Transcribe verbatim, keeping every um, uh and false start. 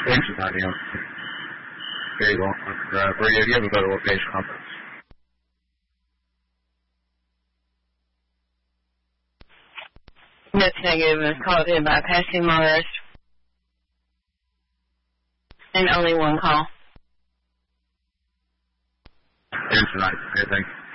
Thanks for that, Ian. There you go. Uh, Brady, you have a better location on this. That's negative and is called in by passing motorist. And only one call. Thanks for that. Okay, thanks.